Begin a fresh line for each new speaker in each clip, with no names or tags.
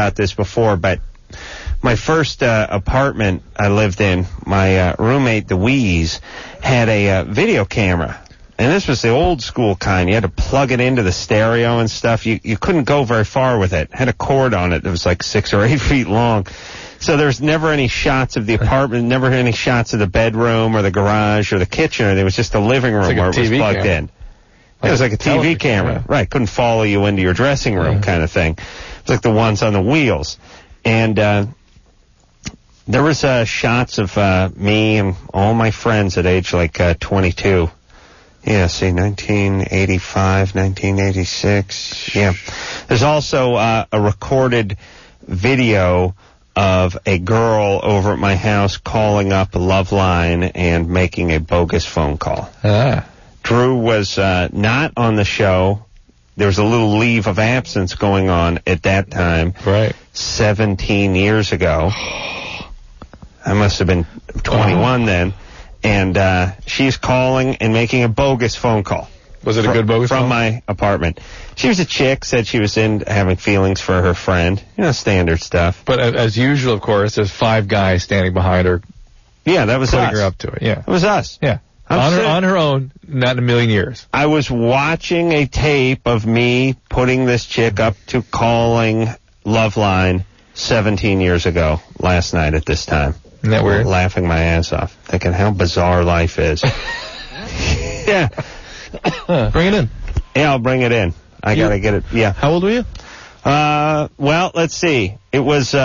about this before, but my first apartment I lived in, my roommate, the Wheeze, had a video camera. And this was the old school kind. You had to plug it into the stereo and stuff. You couldn't go very far with it. It had a cord on it that was like 6 or 8 feet long. So there was never any shots of the apartment, never any shots of the bedroom or the garage or the kitchen. There was just the living room where it was plugged in. It was like a TV camera. Right. Couldn't follow you into your dressing room kind of thing. It was like the ones on the wheels. And there was shots of me and all my friends at age like 22. Yeah, see, 1985, 1986. Yeah. There's also a recorded video of a girl over at my house calling up Loveline and making a bogus phone call. Drew was not on the show. There was a little leave of absence going on at that time. Right. 17 years ago. I must have been 21 then. And she's calling and making a bogus phone call.
Was it a good bogus
from
phone?
my apartment. She was a chick, said she was in having feelings for her friend. You know, standard stuff.
But as usual, of course, there's 5 guys standing behind her.
Yeah, that was
putting
us.
her up to it. Yeah,
it was us.
Yeah, on her own, not in a million years.
I was watching a tape of me putting this chick up to calling Loveline 17 years ago, last night at this time.
Isn't that weird?
Laughing my ass off, thinking how bizarre life is. Yeah.
Bring it in.
Yeah, I'll bring it in. I gotta get it. Yeah.
How old were you?
Well, let's see. It was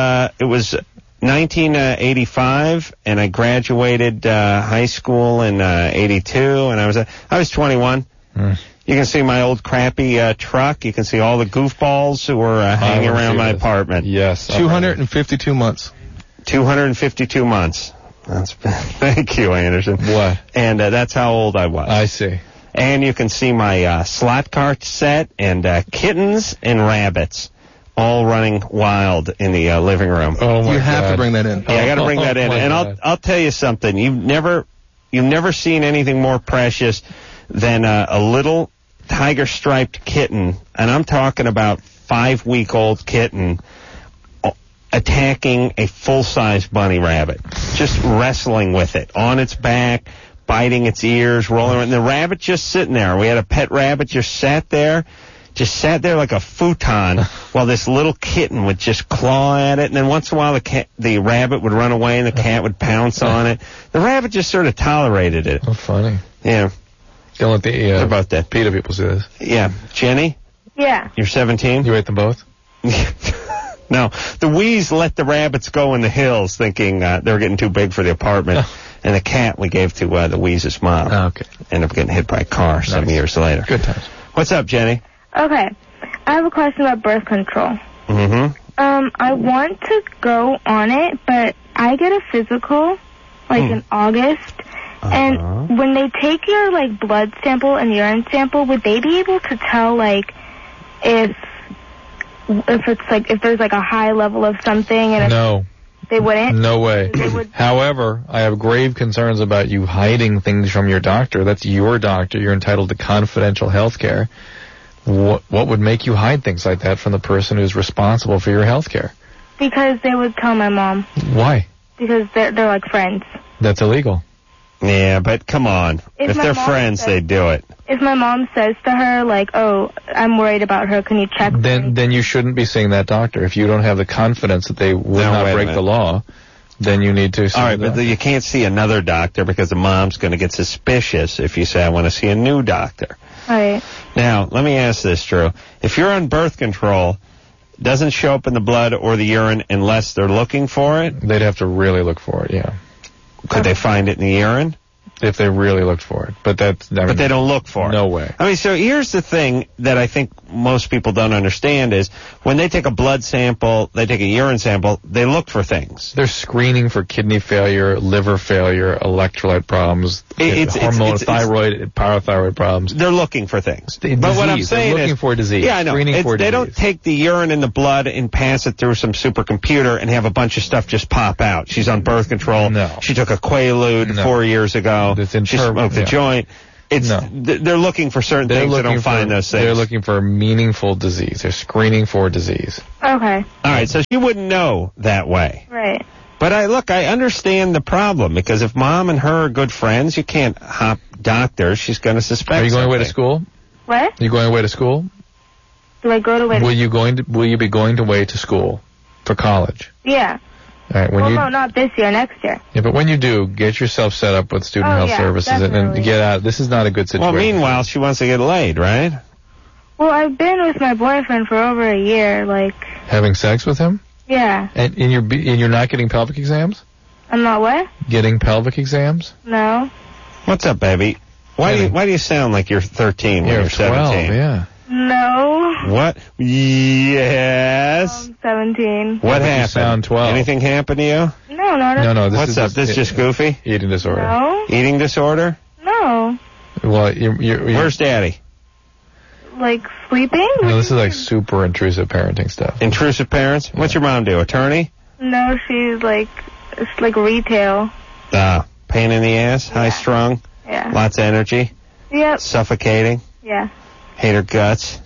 1985, and I graduated high school in 82, and I was 21. You can see my old crappy truck. You can see all the goofballs who were hanging around my apartment.
Yes.
252 months.
252 months. Thank you, Anderson.
What?
And that's how old I was.
I see.
And you can see my slot car set and kittens and rabbits all running wild in the living room.
Oh, my God.
You have to bring that in.
Yeah, I got to bring that in. And I'll tell you something. You've never seen anything more precious than a little tiger-striped kitten, and I'm talking about 5-week-old kitten attacking a full-size bunny rabbit, just wrestling with it on its back, biting its ears, rolling around. And the rabbit just sitting there. We had a pet rabbit just sat there like a futon while this little kitten would just claw at it. And then once in a while the rabbit would run away and the cat would pounce on it. The rabbit just sort of tolerated it.
Oh, funny.
Yeah.
Don't let the
what about that?
PETA people see this.
Yeah. Jenny?
Yeah.
You're 17?
You ate them both?
No. The Wheeze let the rabbits go in the hills thinking they were getting too big for the apartment. And the cat we gave to the Wheeze's mom.
Oh, okay.
Ended up getting hit by a car some years later.
Good times.
What's up, Jenny?
Okay. I have a question about birth control.
Mm-hmm.
I want to go on it, but I get a physical, in August. And when they take your, blood sample and urine sample, would they be able to tell, if there's, a high level of something? And
No.
They wouldn't?
No way. However, I have grave concerns about you hiding things from your doctor. That's your doctor. You're entitled to confidential health care. What would make you hide things like that from the person who's responsible for your health care?
Because they would tell my mom.
Why?
Because they're like friends.
That's illegal.
Yeah, but come on. If they're friends, they do it.
If my mom says to her, oh, I'm worried about her, can you check?
Then you shouldn't be seeing that doctor. If you don't have the confidence that they will not break the law, then you need to see
All right, but you can't see another doctor because the mom's going to get suspicious if you say, I want to see a new doctor.
All right.
Now, let me ask this, Drew. If you're on birth control, doesn't show up in the blood or the urine unless they're looking for it?
They'd have to really look for it, yeah.
Could they find it in the urine?
If they really looked for it. But but
they don't look for it.
No way.
I mean, so here's the thing that I think most people don't understand is when they take a blood sample, they take a urine sample, they look for things.
They're screening for kidney failure, liver failure, electrolyte problems, thyroid, parathyroid problems.
They're looking for things.
But
what I'm saying
they're looking for disease.
Yeah, I know.
Screening for
they
disease.
don't take the urine and the blood and pass it through some supercomputer and have a bunch of stuff just pop out. She's on birth control.
No.
She took a Quaalude 4 years ago. She smoked a joint. They're looking for certain things. They don't find those things.
They're looking for meaningful disease. They're screening for disease.
Okay.
All right, so she wouldn't know that way.
Right.
But I understand the problem, because if Mom and her are good friends, you can't hop doctors. She's going to suspect.
Are you going
something.
away to school?
What?
Are you going away to school?
Do I go to
Will you be going away to school for college?
Yeah.
All right.
No, not this year, next year.
Yeah, but when you do, get yourself set up with student health services and get out. This is not a good situation.
Well, meanwhile, she wants to get laid, right?
Well, I've been with my boyfriend for over a year,
having sex with him?
Yeah.
And you're not getting pelvic exams?
I'm not what?
Getting pelvic exams?
No.
What's up, baby? Why do you sound like you're 13 when you're 17?
12, yeah.
No.
What? Yes.
I'm 17.
What happened?
You sound 12.
Anything happened to you?
No, not at all.
No.
What's up? This just goofy?
Eating disorder.
No.
Eating disorder?
No.
Well,
Where's Daddy?
Sleeping?
No, this is super intrusive parenting stuff.
Intrusive parents? What's your mom do? Attorney?
No, she's it's retail.
Pain in the ass?
Yeah.
High strung?
Yeah.
Lots of energy?
Yep.
Suffocating?
Yeah.
Hate her guts?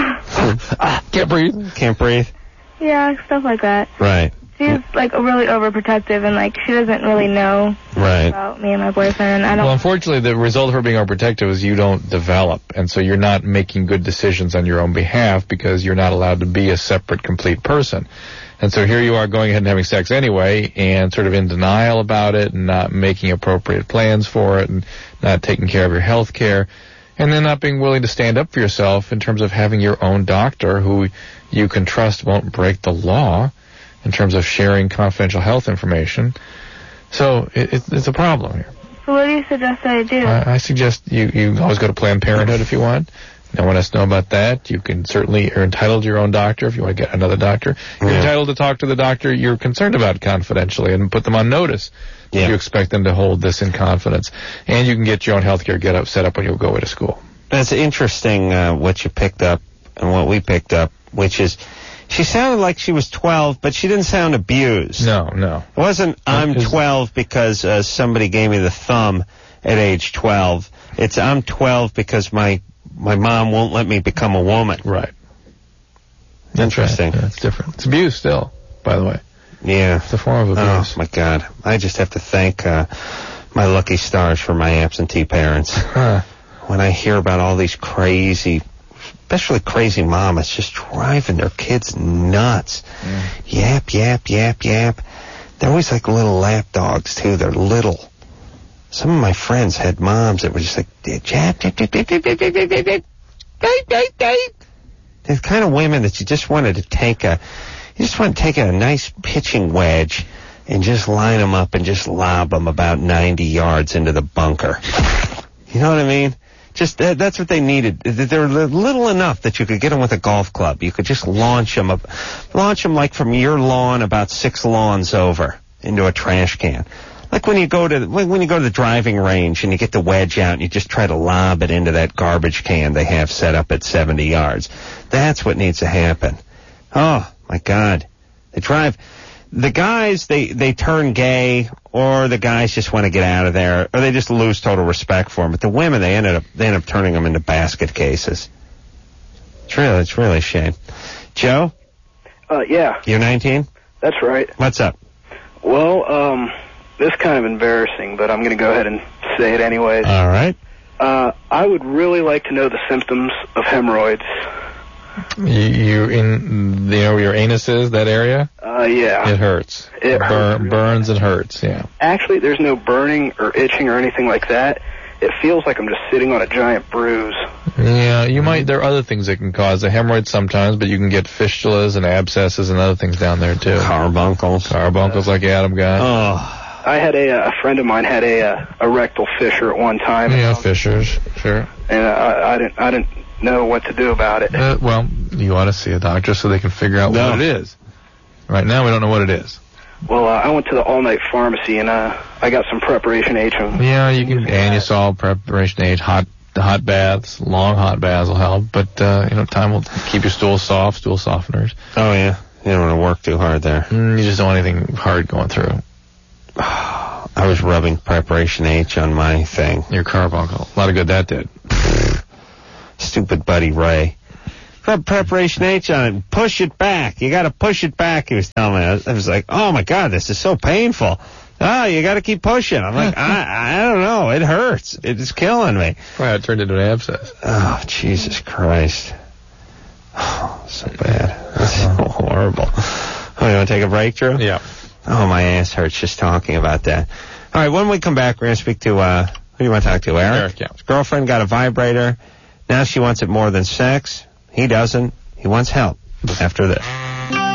Can't breathe.
Can't breathe?
Yeah, stuff like that.
Right.
She's really overprotective, and she doesn't really know about me and my boyfriend. And
Well, unfortunately, the result of her being overprotective is you don't develop, and so you're not making good decisions on your own behalf because you're not allowed to be a separate, complete person. And so here you are going ahead and having sex anyway, and sort of in denial about it, and not making appropriate plans for it, and not taking care of your health care, and then not being willing to stand up for yourself in terms of having your own doctor who you can trust won't break the law in terms of sharing confidential health information. So it's a problem here.
So what do you suggest I do?
I suggest you always go to Planned Parenthood if you want. No one has to know about that. You're entitled to your own doctor if you want to get another doctor. You're entitled to talk to the doctor you're concerned about confidentially and put them on notice. You expect them to hold this in confidence. And you can get your own health care set up when you go away to school.
That's interesting what you picked up and what we picked up, which is she sounded like she was 12, but she didn't sound abused.
No.
It wasn't I'm 12 because somebody gave me the thumb at age 12. It's I'm 12 because my mom won't let me become a woman.
Right.
Interesting.
Right. That's different. It's abuse still, by the way.
Yeah.
It's a form of abuse.
Oh, my God. I just have to thank my lucky stars for my absentee parents. When I hear about all these crazy, especially crazy mamas just driving their kids nuts. Yap, yap, yap, yap. They're always like little lap dogs, too. They're little. Some of my friends had moms that were just like, jap, jap, jap, jap, jap, jap, jap, jap, jap, jap. They're the kind of women that you just wanted to take a nice pitching wedge and just line them up and just lob them about 90 yards into the bunker. You know what I mean? Just that's what they needed. They're little enough that you could get them with a golf club. You could just launch them like from your lawn about 6 lawns over into a trash can. Like when you go to the driving range and you get the wedge out and you just try to lob it into that garbage can they have set up at 70 yards. That's what needs to happen. Oh, my God. The guys, they turn gay, or the guys just want to get out of there, or they just lose total respect for them. But the women, they end up turning them into basket cases. It's really a shame. Joe?
Yeah.
You're 19?
That's right.
What's up?
Well, this is kind of embarrassing, but I'm going to go ahead and say it anyways.
All right.
I would really like to know the symptoms of hemorrhoids.
You in your anus is that area?
Yeah.
It hurts.
It
burns and hurts. Yeah.
Actually, there's no burning or itching or anything like that. It feels like I'm just sitting on a giant bruise.
Yeah, you might. There are other things that can cause a hemorrhoid sometimes, but you can get fistulas and abscesses and other things down there too. Carbuncles like Adam got.
Oh.
I had a friend of mine had a rectal fissure at one time.
Yeah, fissures, sure.
And I didn't know what to do about it.
Well, you ought to see a doctor so they can figure out what it is. Right now, we don't know what it is.
Well, I went to the all-night pharmacy and I got some Preparation H.
Yeah, you can Anusol, Preparation H, hot baths, long hot baths will help. But time will keep your stool soft, stool softeners.
Oh yeah, you don't want to work too hard there.
You just don't want anything hard going through.
I was rubbing Preparation H on my thing.
Your carbuncle. A lot of good that did.
Stupid buddy Ray. Rub Preparation H on it and push it back. You got to push it back, he was telling me. I was like, oh, my God, this is so painful. Oh, you got to keep pushing. I'm like, I don't know. It hurts. It's killing me.
Wow, it turned into an abscess.
Oh, Jesus Christ. Oh, so bad. That's so horrible. Oh, you want to take a break, Drew?
Yeah.
Oh, my ass hurts just talking about that. All right, when we come back, we're going to speak to, who do you want to talk to, Eric?
Eric, yeah.
His girlfriend got a vibrator. Now she wants it more than sex. He doesn't. He wants help after this.